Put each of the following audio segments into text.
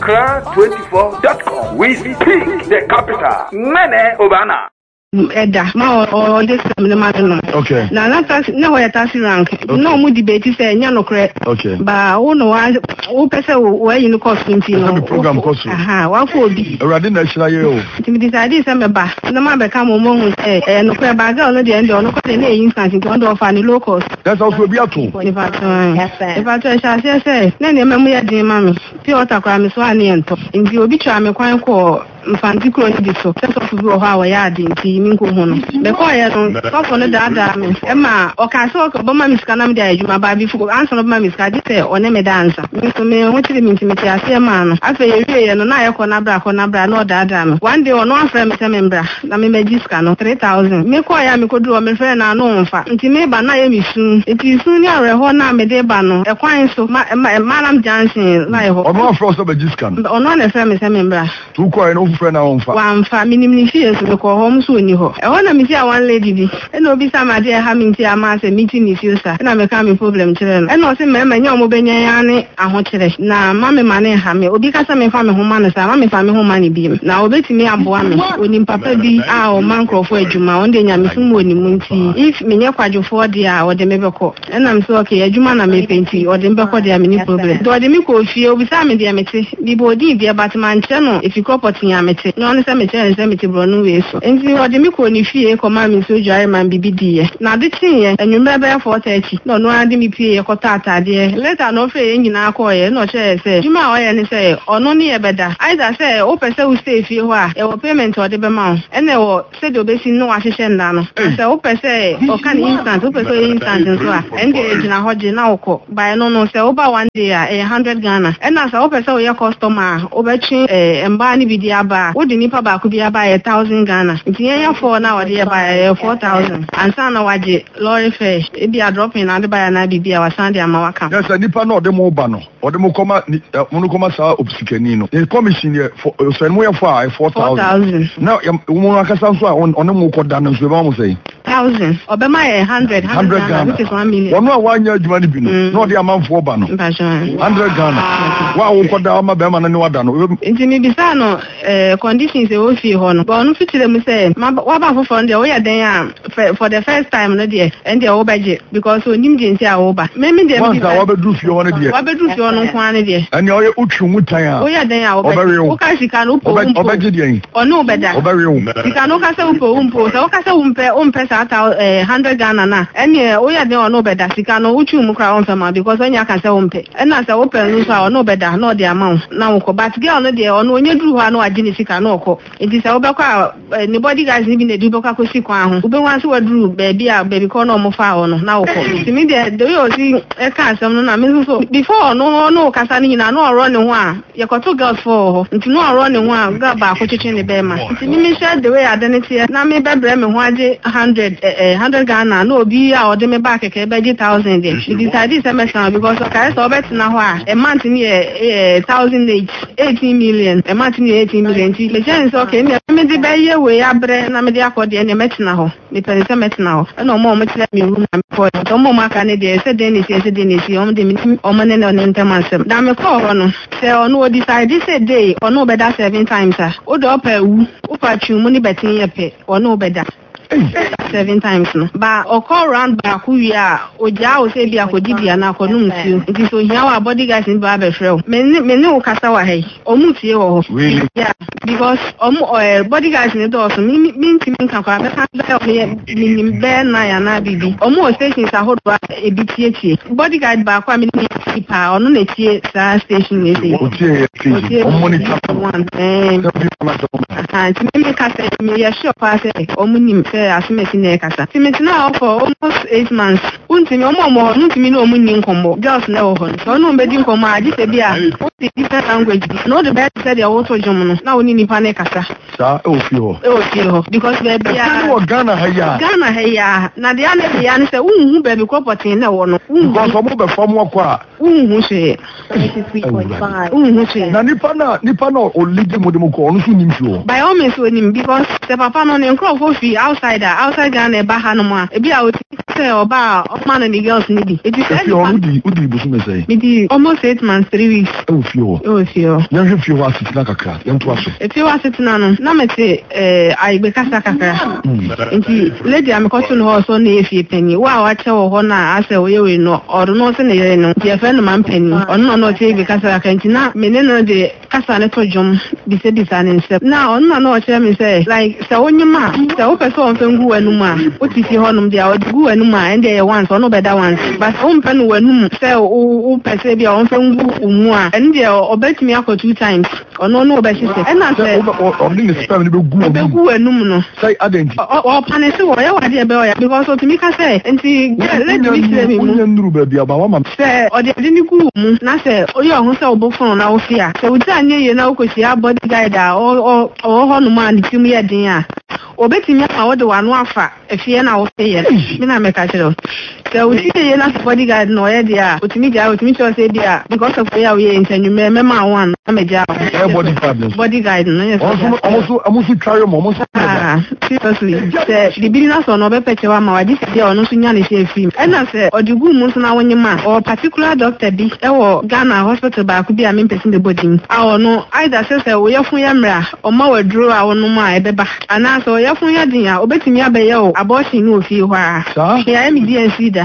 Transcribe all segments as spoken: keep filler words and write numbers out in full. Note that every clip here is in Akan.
accra twenty-four dot com. We speak the capital. Mene Obana. Edda ma o this the matter. Okay. Na na taxi na we taxi rank. No mu debate say nya no kre. Okay. Ba wo no wa wo pese wo yi no cost twenty no. The program cost. Aha, wa for obi. Already na shira ye o. Timi decide say me ba. Na ma be ka mo mo hu say eh no kre ba girl no de end no ko dey na instant nti on do offer ni low cost. That's also be ato. If I if I try say say na ne memu ya din ma me. Pi otakwa me so ani ento. Nti obi twa me kwan ko mfanti kro ni biso. Say so bi o ha wa ya din nti mi nko hu no. Be ko ye no so for no da da me. E ma o ka so ko bo ma miska na me da adwuma ba bi fu answer no ma miska di say o ne me dancer. Me so me ho tiri mi nti me ti ase ma no. Afa ye wie ye no na ye ko na bra ko na bra no da da me. One day ono afra me say me bra na me magiska no three thousand. Me ko ya me ko duro me frɛ na no mfa. Nti me ba na ye mi sun. Nti sun ni are ho na me de ba no. E kwan so ma Madam Johnson na ye ho. Ono afra so magiska no. Ono na frɛ me say me bra. Tu ko no frɛ na mfa. Wa mfa minim ni fie so me ko ho mso ni ho. E ho na me see one lady bi. E no bi sama de ha me nti ama say meeting ni fie sa. E na me ka me problem kire no. E no se me ma nya omo benya ya ne aho kire. Na ma me ma ne ha me. Obi ka sa me fa me ho ma no sa ma me fa me ho ma ne bi. Na obetimi aboa me. Oni papa bi a o man krofo adwuma. On de nya me sumu oni mu nti. If me nya kwadwofo de a o de me beko. E na me so okay adwuma na me penti. O de me beko de a me ni problem. Do de me ko fie obi sa me de me te. Bi bo di bi batman che no. If you property ya me te. No ne se me che se me te bro no we so. Nti o de me ko ni fie ko ma me so dware man bibi di ye. Na de tin ye enwumre be four thirty. No no ade me pie ye ko tata ade. Later no fe ye nyina ko ye no che se. Juma o ye ne se ono ni ye beda. Either say o pese u stay fie ho a e wo payment o de be ma. E na wo se de obesi no a hye nda no. Se o pese o kan instant o pese instant so a. Enge jina hoje na okọ. Ba no no se o ba one day a one hundred Ghana. E na se o pese o ye customer o be chi eh mba ni bi di aba. O di nipa ba ku bi aba one thousand Ghana. Nti ye ya four na o de ba four thousand. Ansa na waje lorry fare e bi a dropping na de ba na bi bi a wasan de ama waka. Yes, nipa na o de mo ba no. O de mo koma mo no koma sa obsikani no. The commission ye so mo ye for four thousand. Now mo no akasa so a on mo ko da no so ba mo say thousand. Obema ye one hundred Ghana, which is one million. Ono a wanya adwuma ni bi no. No de amanfo ba no. one hundred Ghana. Wa wo ko da ma be ma na ne wada no. Nti mi bisa no eh conditions e o fi ho no. But onu fitile mu say wa ba fofo no we den a for the first time no there and there obaje because onim de nti a wo ba. Me me de mi wa ba du fi ho no there. Wa ba du fi ho no kwa ne there. Ani o ye utwu mutan a. O ye den a obaje. O ka sika no po. Obaje de. Onu obeda. Obaje wo. Sika no ka se upo umpo. Se o ka se umpe umpe sa ta one hundred Ghana na. Eni o ye den onu obeda sika no utwu mu kra on fema because onya ka se umpe. E na se open no so a onu obeda no de amount. Na wo ko but girl no there onu onye duru ha no agi ni sika no ko. Enti se obekwa ni body guys ni bi na du bekwa ko sikwa ho. Ube wan se waduru baby a baby ko no mo fa ono na wo ko. Timi de de yo si e ka asem no na me so before no no kasa ni na no oro ni ho a ye ko to girls for ho. Enti no oro ni ho a ga ba ko chichi ni be ma. Enti ni me share the way identity na me be bre me ho age one hundred eh one hundred Ghana no obi a ode me back ke be one thousand dey. It decided say me san because okay so bet na ho a a month ni eh one thousand eighteen million a month ni eighteen million ti le chance okay me me de be ye we abre na me de akode ne metina ho me pere se metina ho e no mo mo tire me room na me ko to mo maka ne de se de ni se se de ni si o de me o mo ne ne ne ntemansem da me ko ho no se ono o decide say day ono be da seven times a o do pa wu o pa twu mu ni betin ye pe ono be da seven times no ba o call round ba ku wi a o ja o se bi akodi bia na akonu mtu nti so hia wa body guys ni ba be frɛ me me ne o kasa wa hai o mu tie wo really yeah because o mu body guys ni do so mi mi nti mi kan kwa be kan be mi ni be na ya na bibi o mu o station sa hodo e bi tie tie body guard ba kwa mi ni pa onu na tie sa station ni se o tie o monitor one eh ah ti me kasa mi ya sure pa se o mu ni asumeti na ekasa timeti na for almost eight months untimi omo mo untimi na omunni nkombo just na wo hon so no mbedi nkombo agi se bia o different language no the best said ya wo to jom no na oni nipa na ekasa Sir, oh, feel. Oh, feel. Because baby, I Ghana, Haya. Ghana, Haya. Now the other day, I said, ooh, baby, property, no one. Because I'm over from Wakwa. Ooh, say. ninety-three point five. Ooh, say. Na Nipana, Nipana, or Lady Modemoko, on Sunimflo. By all means, with him, because the papa on the crop of fee outside, outside Ghana, Bahanoma. Maybe I would say, or bar, of man and the girls needy. It is Udi, Udi, Busume say. Maybe almost eight months, three weeks. Oh, feel. Oh, feel. Young if you are sitting like a cat, young to us. If you are sitting on, Namete, I be Casacaka. Lady, I'm caution horse on the if you penny. Wow, I tell her, I say, we know, or no, send a no, dear friend of my penny, or no, no, take because I can't not, Menino de Casaneto Jum, be said this and step. Now, no, no, tell me say, like, so when you ma, so person from Gu and Numa, what is your home there, or Gu and Numa, and they once, or no better ones, but home pen when sell, who persevere on from Gu Umwa, and they or bet me up two times, or no, no, but she said, and I said, or didn't spell the Gu and Numuno, say, I didn't, or Panesu, or idea boy, because what to make I say, and see, let me say, say, or the didn't na say, oh, you are so book on our fear. So we tell you now, because you are body guide or or or man, to me a dinner. Or betting me out the one wafa, if you are now say, Mina make a show. So we see enough bodyguard no idea, but me, I would meet you say, dear, because of where we are, and you remember one, I'm a job. Bodyguard. Bodyguard, also, I must try your mom. Ah, seriously, the business on over Petra, my this day or no sooner film. And I say, or the good months now when you man, or particular doctor be, or Ghana hospital, but could be a main person the body. I don't know, either says, we are from Yamra, or more draw our no my beba. And I saw your from Yadia, or betting me a bayo, abortion no feel where. Here I am, dear Cedar.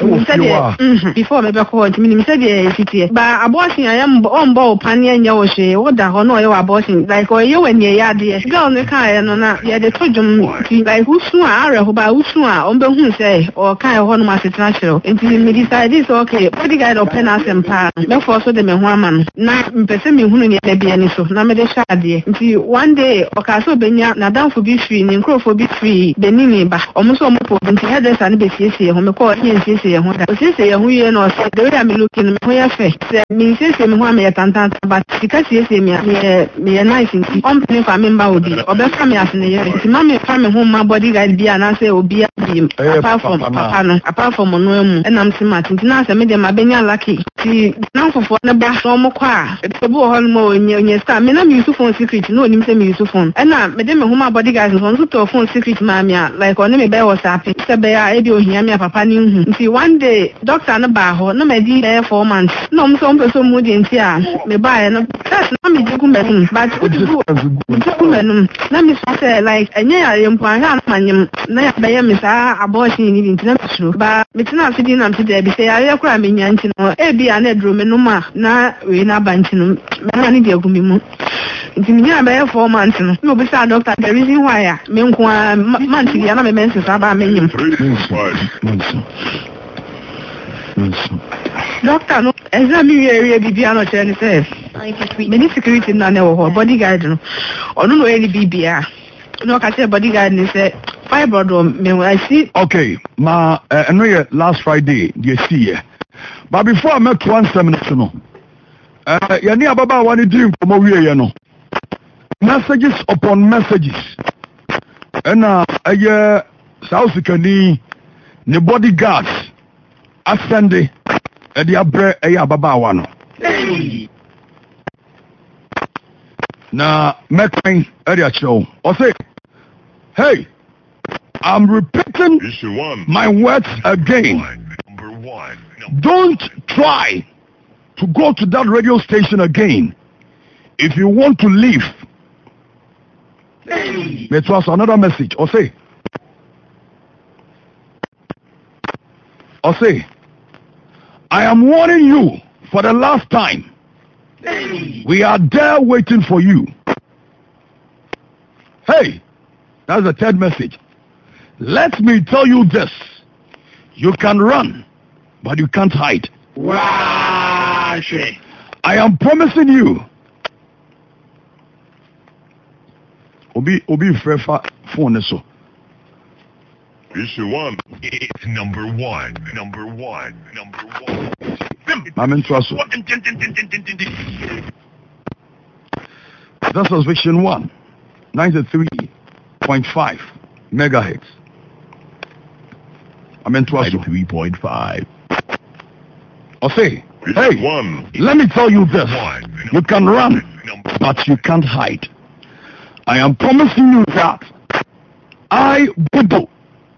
Before me back home, me said, yes, but abortion, I am on board, Panya and Yoshe, what the honor you abortion, like or you and your dear girl, the car, and on yeah, the children, like who's soon, who by who's soon, on the who say, or kind of one master natural. Until me decide this, okay, bodyguard or pen as and pan, therefore, so the woman. Now, person me who may be any so, now me the shady. Until one day, or castle benya, Nadam for be free, and crow for be free, the Nini, but almost almost until headers and be C C, whom I call here, C C, and what I say, who you know, the way I'm looking, where I face, me says, me one me a tantan, but because you say me, me a nice in on penny for member would be, or best family as in the year. Mammy, family home, my bodyguard be, and I say, will be a beam, apart from Papa, apart from Monoem, and I'm smart, and now I made them a benya lucky. See, now for the bath or more car, it's a boy more in your star. Me, I'm used to phone secret, no, him say me used to phone. And now, Madame, whom my bodyguard is on to phone secret, mamma, like on me bear was happy. Say, bear, I do hear me, Papa knew. See, one day, doctor and a bar, no, my dear, four months. No, I'm so moody and tear. Me buy, and that's not me, but what is good? Let me say, like, and yeah, I am point out, man, now by a miss abortion in international, but it's not sitting up today. Be say, I am crying, Yantin, or a be an edroom, no ma, na, we na bantin, Manny Diagumimu. It's in here by four months. No, besides, doctor, the reason why I mean, monthly, and I'm a men's about me. Doctor, no, examine your area, Bibiano, Chen says. Many security none or bodyguard, or no, any B B R. No, I say bodyguard, and say, fibroid, may I see. Okay, ma, I know you last Friday, you see. But before I met one seminar, no. Uh, you need about one dream from over here, no. Messages upon messages. And uh, uh, South Kani, the bodyguards, Ascende, and the Abre, a Baba one. Now, make my area show. Or say, hey, I'm repeating my words again. Number one. Don't try to go to that radio station again if you want to leave. Hey. It was another message. Or say, or say, I am warning you for the last time. Hey. We are there waiting for you. Hey, that's the third message. Let me tell you this. You can run, but you can't hide. Wow. I am promising you. Obi, Obi, Frefa, phone so. Issue one. It's number one. Number one. Number one. I'm in trust. That was vision one. ninety-three point five megahertz. I mean, ninety-three point five. I'll say, hey, One. let me tell you this. One. You can run, Number but you can't hide. I am promising you that I, Budo,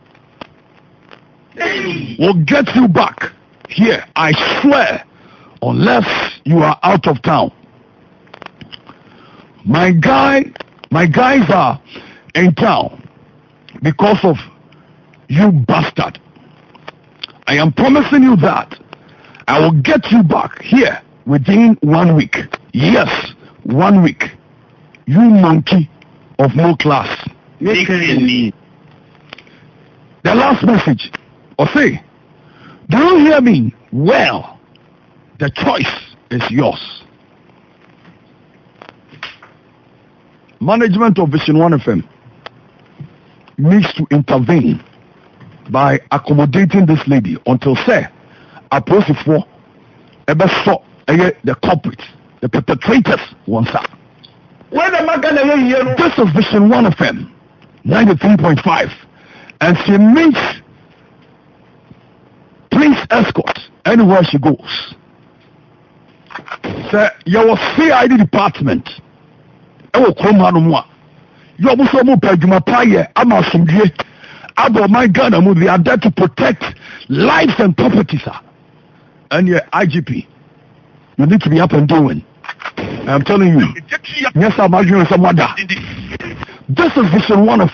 will get you back here. I swear, unless you are out of town. My guy, my guys are in town because of you bastard. I am promising you that I will get you back here within one week. Yes, one week. You monkey of no class. The last message. Or say, do you hear me? Well, the choice is yours. Management of Vision one F M needs to intervene by accommodating this lady until say approach for ever saw the culprits, the perpetrators once up. This is Vision one F M ninety-three point five, and she meets police escort anywhere she goes. Say your C I D department. Ewo kroma no mu a. Yo buso mu pajuma paye ama sumdie. Abo my Ghana mu, they are there to protect lives and properties. And your I G P, you need to be up and doing. I'm telling you. Yes, I'm arguing with someone. This is Vision one of